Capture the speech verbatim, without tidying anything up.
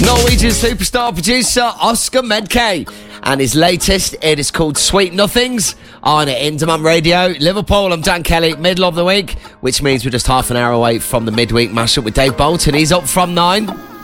Norwegian superstar producer Oscar Medke. And his latest, it is called Sweet Nothings, on Indemum Radio. Liverpool, I'm Dan Kelly, middle of the week, which means we're just half an hour away from the midweek mashup with Dave Bolton. He's up from nine.